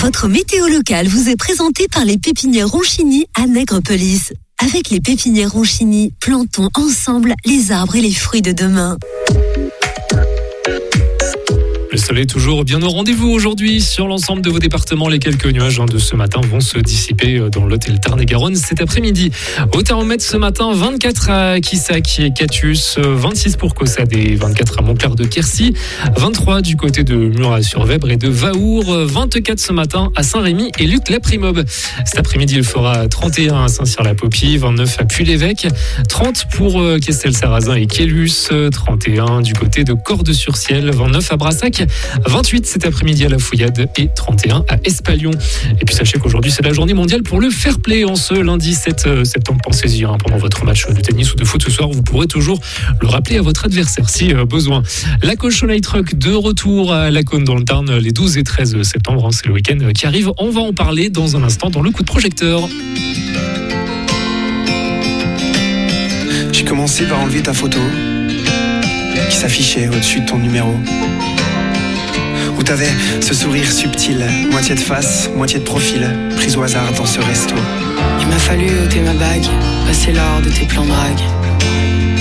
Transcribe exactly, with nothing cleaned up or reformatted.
Votre météo locale vous est présentée par les pépinières Ronchini à Nègrepelisse. Avec les pépinières Ronchini, plantons ensemble les arbres et les fruits de demain. Le soleil est toujours bien au rendez-vous aujourd'hui sur l'ensemble de vos départements. Les quelques nuages de ce matin vont se dissiper dans l'Aude et le Tarn-et-Garonne cet après-midi. Au thermomètre ce matin, vingt-quatre à Quissac et Catius, vingt-six pour Caussade et vingt-quatre à Montclar de Quercy, vingt-trois du côté de Murat-sur-Vèbre et de Vaour, vingt-quatre ce matin à Saint-Rémy et Luc-la-Primobe. Cet après-midi, il fera trente et un à Saint-Cyr-la-Popie, vingt-neuf à Puy-l'Évêque, trente pour Questel-Sarrazin et Quélus, trente et un du côté de Cordes-sur-Ciel, vingt-neuf à Brassac, vingt-huit cet après-midi à La Fouillade et trente et un à Espalion. Et puis sachez qu'aujourd'hui c'est la journée mondiale pour le fair play. En ce lundi sept septembre, pensez-y, hein, pendant votre match de tennis ou de foot ce soir, vous pourrez toujours le rappeler à votre adversaire si euh, besoin. La Cochonnerie Truck de retour à Laconne dans le Tarn les douze et treize septembre, hein, c'est le week-end qui arrive. On va en parler dans un instant dans le coup de projecteur. J'ai commencé par enlever ta photo qui s'affichait au-dessus de ton numéro, où t'avais ce sourire subtil, moitié de face, moitié de profil, prise au hasard dans ce resto. Il m'a fallu ôter ma bague, passer l'or de tes plans drague.